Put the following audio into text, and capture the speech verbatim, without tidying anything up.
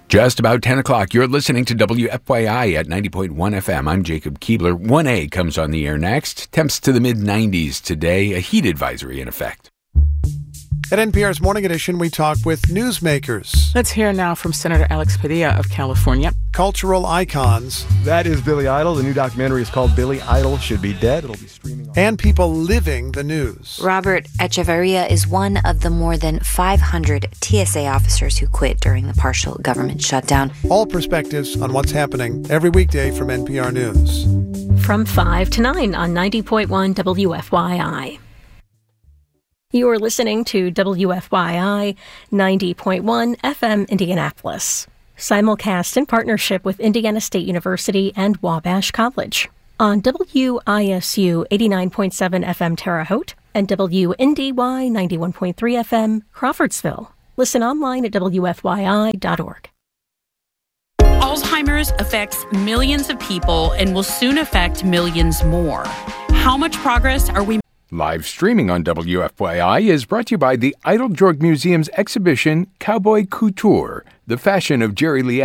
Just about ten o'clock, you're listening to W F Y I at ninety point one F M. I'm Jacob Keebler. one A comes on the air next. Temps to the mid nineties today. A heat advisory in effect. At N P R's Morning Edition, we talk with newsmakers. Let's hear now from Senator Alex Padilla of California. Cultural icons. That is Billy Idol. The new documentary is called Billy Idol Should Be Dead. It'll be streaming on... And people living the news. Robert Echeverria is one of the more than five hundred T S A officers who quit during the partial government shutdown. All perspectives on what's happening every weekday from N P R News. From five to nine on ninety point one W F Y I. You are listening to W F Y I ninety point one F M Indianapolis. Simulcast in partnership with Indiana State University and Wabash College. On W I S U eighty-nine point seven F M Terre Haute and W N D Y ninety-one point three F M Crawfordsville. Listen online at W F Y I dot org. Alzheimer's affects millions of people and will soon affect millions more. How much progress are we Live streaming on W F Y I is brought to you by the Idle Drug Museum's exhibition Cowboy Couture, the fashion of Jerry Lee